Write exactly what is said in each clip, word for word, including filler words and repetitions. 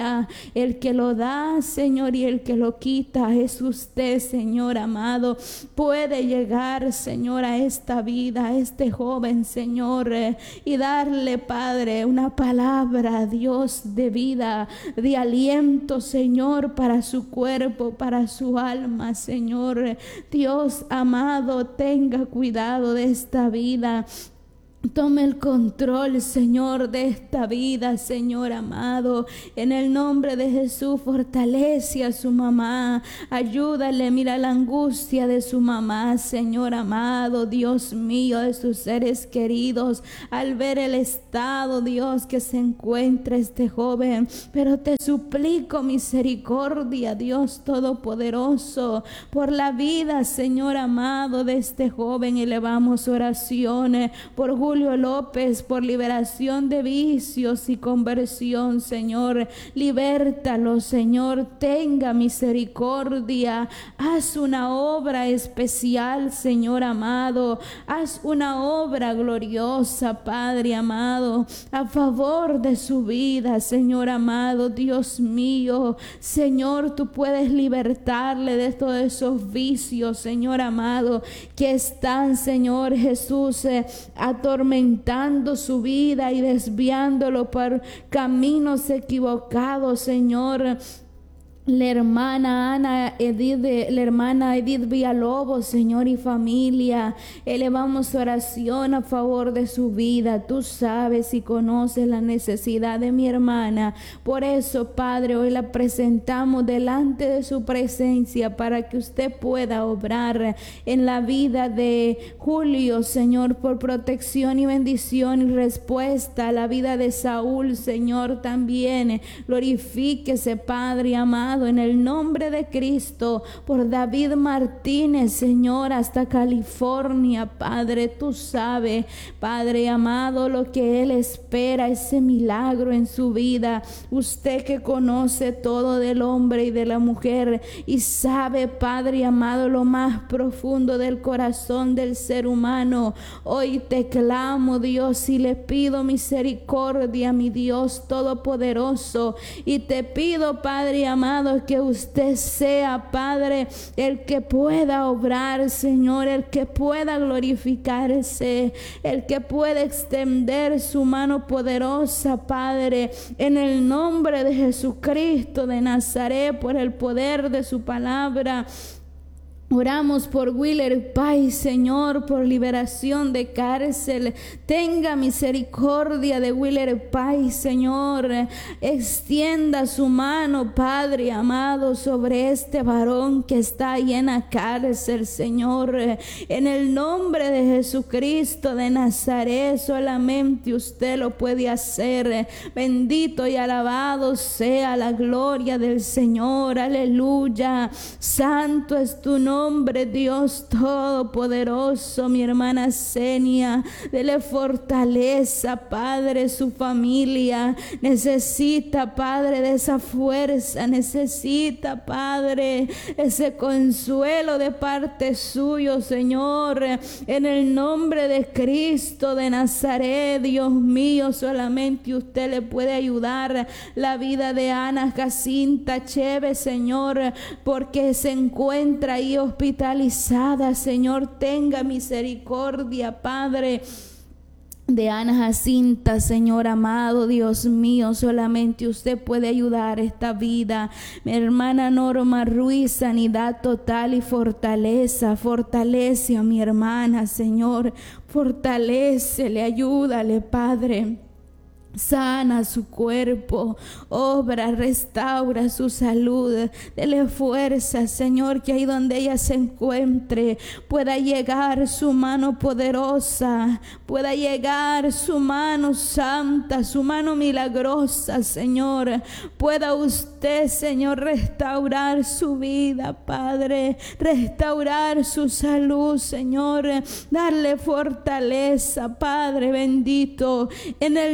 El que lo da, Señor, y el que lo quita es usted, Señor amado. Puede llegar, Señor, a esta vida, a este joven, Señor, eh, y darle, Padre, una palabra, Dios, de vida, de aliento, Señor, para su cuerpo, para su alma, Señor. Dios amado, tenga cuidado de esta vida. Tome el control, Señor, de esta vida, Señor amado. En el nombre de Jesús, fortalece a su mamá. Ayúdale, mira la angustia de su mamá, Señor amado. Dios mío, de sus seres queridos, al ver el estado, Dios, que se encuentra este joven. Pero te suplico misericordia, Dios Todopoderoso, por la vida, Señor amado, de este joven. Elevamos oraciones por Julio López, por liberación de vicios y conversión, Señor. Libértalo, Señor. Tenga misericordia. Haz una obra especial, Señor amado. Haz una obra gloriosa, Padre amado, a favor de su vida, Señor amado. Dios mío, Señor, tú puedes libertarle de todos esos vicios, Señor amado, que están, Señor Jesús, eh, atormentando su vida y desviándolo por caminos equivocados, Señor. La hermana Ana Edith, la hermana Edith Villalobos, Señor, y familia, elevamos oración a favor de su vida. Tú sabes y conoces la necesidad de mi hermana. Por eso, Padre, hoy la presentamos delante de su presencia para que usted pueda obrar en la vida de Julio, Señor, por protección y bendición y respuesta a la vida de Saúl, Señor, también. Glorifíquese, Padre amado, en el nombre de Cristo, por David Martínez, Señor, hasta California, Padre. Tú sabes, Padre amado, lo que él espera, ese milagro en su vida. Usted que conoce todo del hombre y de la mujer y sabe, Padre amado, lo más profundo del corazón del ser humano. Hoy te clamo, Dios, y le pido misericordia, mi Dios Todopoderoso, y te pido, Padre amado, que usted sea, Padre, el que pueda obrar, Señor, el que pueda glorificarse, el que pueda extender su mano poderosa, Padre, en el nombre de Jesucristo de Nazaret, por el poder de su palabra. Oramos por Willer Pais, Señor, por liberación de cárcel. Tenga misericordia de Willer Pais, Señor. Extienda su mano, Padre amado, sobre este varón que está ahí en la cárcel, Señor. En el nombre de Jesucristo de Nazaret, solamente usted lo puede hacer. Bendito y alabado sea la gloria del Señor. Aleluya. Santo es tu nombre, Dios Todopoderoso. Mi hermana Senia, dele fortaleza, Padre. Su familia necesita, Padre, de esa fuerza, necesita, Padre, ese consuelo de parte suyo, Señor, en el nombre de Cristo de Nazaret. Dios mío, solamente usted le puede ayudar la vida de Ana Jacinta Chévez, Señor, porque se encuentra ahí hospitalizada. Señor, tenga misericordia, Padre, de Ana Jacinta, Señor amado. Dios mío, solamente usted puede ayudar esta vida. Mi hermana Norma Ruiz, sanidad total y fortaleza. Fortalece a mi hermana, Señor. Fortalécele, ayúdale, Padre. Sana su cuerpo, obra, restaura su salud, dele fuerza, Señor, que ahí donde ella se encuentre pueda llegar su mano poderosa, pueda llegar su mano santa, su mano milagrosa, Señor. Pueda usted, Señor, restaurar su vida, Padre, restaurar su salud, Señor, darle fortaleza, Padre bendito, en el nombre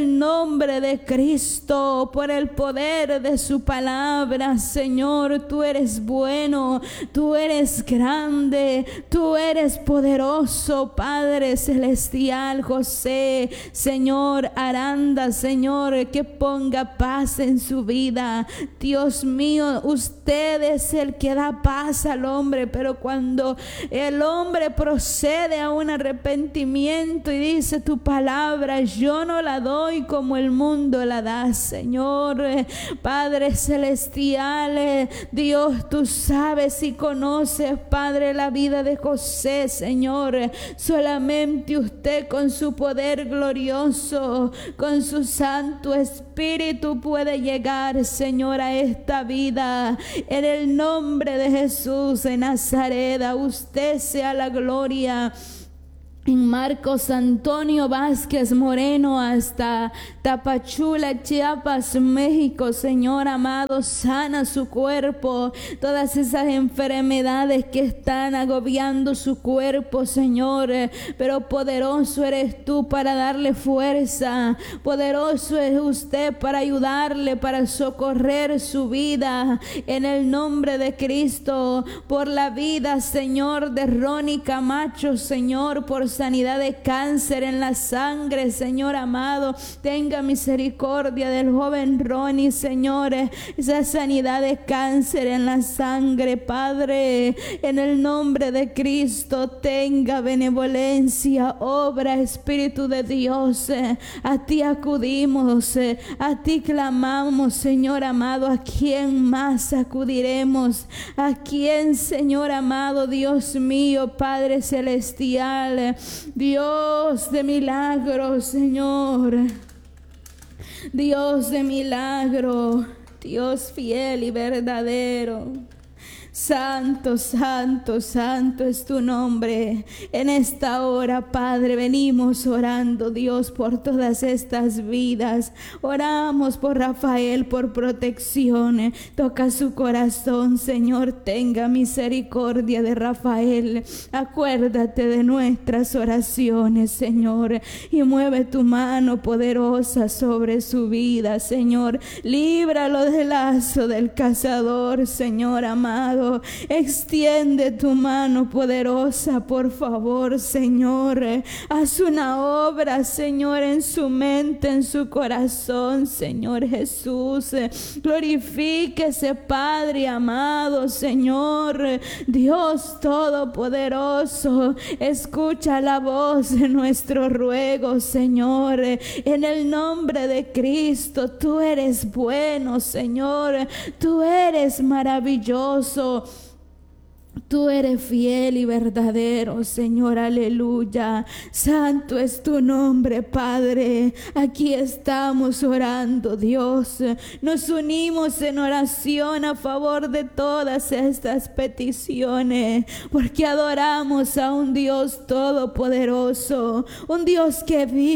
nombre de Cristo, por el poder de su palabra, Señor, tú eres bueno, tú eres grande, tú eres poderoso, Padre celestial. José, Señor, Aranda, Señor, que ponga paz en su vida. Dios mío, usted es el que da paz al hombre, pero cuando el hombre procede a un arrepentimiento y dice tu palabra, yo no la doy como el mundo la da, Señor. Padre celestial, Dios, tú sabes y conoces, Padre, la vida de José, Señor. Solamente usted con su poder glorioso, con su Santo Espíritu puede llegar, Señor, a esta vida. En el nombre de Jesús de Nazaret, a usted sea la gloria. En Marcos Antonio Vázquez Moreno, hasta Tapachula, Chiapas, México, Señor amado, sana su cuerpo, todas esas enfermedades que están agobiando su cuerpo, Señor, pero poderoso eres tú para darle fuerza, poderoso es usted para ayudarle, para socorrer su vida, en el nombre de Cristo, por la vida, Señor, de Ronnie Camacho, Señor, por sanidad de cáncer en la sangre, Señor amado, tenga misericordia del joven Ronnie, Señor, esa sanidad de cáncer en la sangre, Padre, en el nombre de Cristo, tenga benevolencia, obra, Espíritu de Dios, a ti acudimos, a ti clamamos, Señor amado, a quién más acudiremos, a quién, Señor amado, Dios mío, Padre celestial, Dios de milagros, Señor, Dios de milagro, Dios fiel y verdadero. Santo, santo, santo es tu nombre. En esta hora, Padre, venimos orando, Dios, por todas estas vidas. Oramos por Rafael, por protección. Toca su corazón, Señor, tenga misericordia de Rafael. Acuérdate de nuestras oraciones, Señor, y mueve tu mano poderosa sobre su vida, Señor. Líbralo del lazo del cazador, Señor amado. Extiende tu mano poderosa, por favor, Señor. Haz una obra, Señor, en su mente, en su corazón, Señor Jesús. Glorifíquese, Padre amado, Señor. Dios todopoderoso, escucha la voz de nuestro ruego, Señor. En el nombre de Cristo, tú eres bueno, Señor. Tú eres maravilloso. Tú eres fiel y verdadero, Señor, aleluya. Santo es tu nombre, Padre. Aquí estamos orando, Dios. Nos unimos en oración a favor de todas estas peticiones, porque adoramos a un Dios todopoderoso, un Dios que vive